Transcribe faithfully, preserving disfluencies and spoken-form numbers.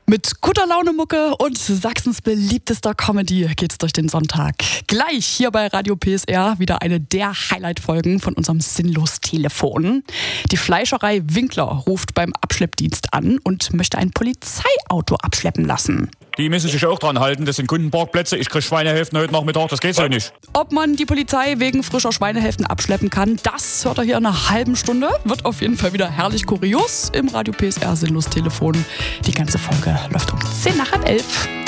Mit guter Laune Mucke und Sachsens beliebtester Comedy geht's durch den Sonntag. Gleich hier bei Radio P S R wieder eine der Highlight-Folgen von unserem Sinnlos-Telefon. Die Fleischerei Winkler ruft beim Abschleppdienst an und möchte ein Polizeiauto abschleppen lassen. Die müssen sich auch dran halten, das sind Kundenparkplätze. Ich krieg Schweinehälften heute Nachmittag, das geht so nicht. Ob man die Polizei wegen frischer Schweinehälften abschleppen kann, das hört er hier in einer halben Stunde. Wird auf jeden Fall wieder herrlich kurios im Radio P S R Sinnlos-Telefon. Die ganze Folge läuft um zehn nach halb elf.